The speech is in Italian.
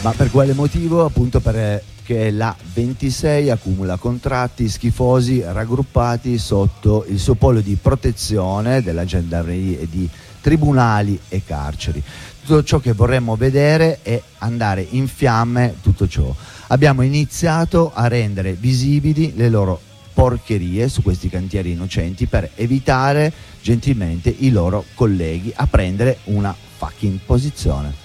Ma per quale motivo? Appunto perché la 26 accumula contratti schifosi raggruppati sotto il suo polo di protezione della gendarmeria e di tribunali e carceri. Tutto ciò che vorremmo vedere è andare in fiamme tutto ciò. Abbiamo iniziato a rendere visibili le loro porcherie su questi cantieri innocenti per evitare gentilmente i loro colleghi a prendere una fucking posizione.